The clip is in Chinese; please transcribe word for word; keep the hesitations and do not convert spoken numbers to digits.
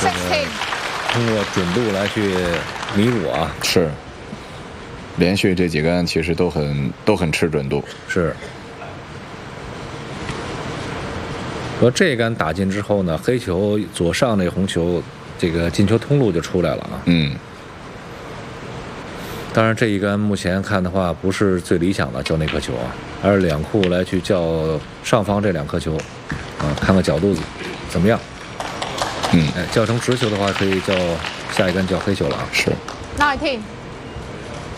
sixteen。 通过准度来去弥补啊。 是。连续这几杆其实都很都很吃准度。 是。和这杆打进之后呢，黑球左上那红球，这个进球通路就出来了啊。 嗯。 当然，这一杆目前看的话，不是最理想的叫那颗球啊，而是两库来去叫上方这两颗球，啊，看看角度怎么样。 嗯， 哎，叫成直球的话，可以叫下一杆叫黑球了啊。 是。 nineteen。